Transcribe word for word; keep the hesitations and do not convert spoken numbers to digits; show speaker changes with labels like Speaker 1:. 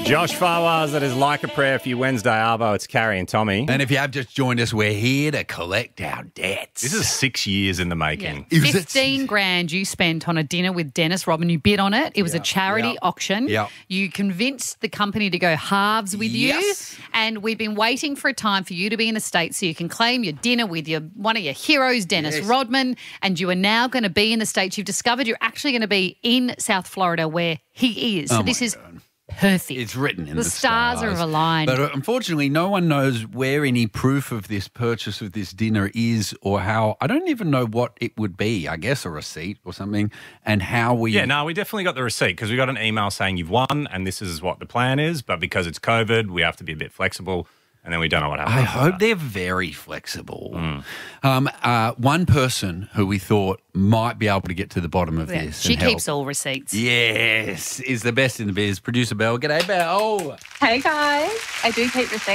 Speaker 1: Josh Fawaz, that is Like a Prayer for your Wednesday Arvo. It's Carrie and Tommy.
Speaker 2: And if you have just joined us, we're here to collect our debts.
Speaker 1: This is six years in the making.
Speaker 3: Yeah. Fifteen grand you spent on a dinner with Dennis Rodman. You bid on it. It was
Speaker 2: Yep.
Speaker 3: a charity
Speaker 2: Yep.
Speaker 3: auction.
Speaker 2: Yep.
Speaker 3: You convinced the company to go halves with
Speaker 2: Yes.
Speaker 3: you, and we've been waiting for a time for you to be in the States so you can claim your dinner with your one of your heroes, Dennis
Speaker 2: Yes.
Speaker 3: Rodman, and you are now going to be in the States. You've discovered you're actually going to be in South Florida where he is. So
Speaker 2: Oh
Speaker 3: this
Speaker 2: my
Speaker 3: is
Speaker 2: God.
Speaker 3: perfect.
Speaker 2: It's written in the,
Speaker 3: The stars are aligned.
Speaker 2: But uh, unfortunately, no one knows where any proof of this purchase of this dinner is or how. I don't even know what it would be, I guess a receipt or something, and how we...
Speaker 1: Yeah, no, we definitely got the receipt because we got an email saying you've won and this is what the plan is. But because it's COVID, we have to be a bit flexible. And then we don't know what happens.
Speaker 2: I
Speaker 1: after
Speaker 2: hope
Speaker 1: that.
Speaker 2: they're very flexible. Um, uh, one person who we thought might be able to get to the bottom of
Speaker 3: Yeah,
Speaker 2: this.
Speaker 3: she
Speaker 2: and help,
Speaker 3: keeps all receipts.
Speaker 2: Yes, is the best in the biz. Producer Belle. G'day, Belle.
Speaker 4: Hey guys, I do keep receipts.